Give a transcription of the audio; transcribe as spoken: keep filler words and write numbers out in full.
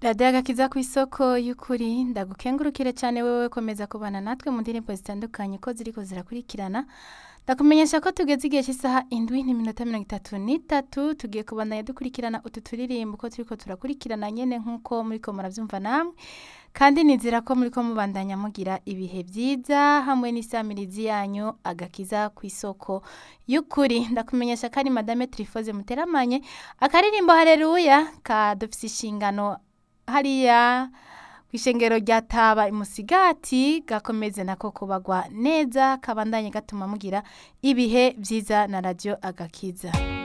radiyo agakiza ku isoko y'ukuri ndagukengurukire cyane wewe komeza kubana natwe mu ndirimbo zitandukanye ko ziriko zirakurikirana ndakumenyesha ko tugeze igihe cy'isaha indwi n'iminota mirongo itatu n'itatu tugiye kubandanya dukurikirana utu turirimbo ko turiko turakurikirana nyene nk'uko muriko muravyumva namwe kandi nizera ko muriko mubandanya mugira ibihe byiza hamwe n'isamirizi yanyu agakiza ku isoko y'ukuri ndakumenyesha ko ari madame Trifoze Muteramanye akaririmbo haleluya kadufise ishingano hariya kw'ishengero rya Taba imusigati gakomeze nako kubagwa neza kabandanye gatuma mugira ibihe byiza na radio agakiza.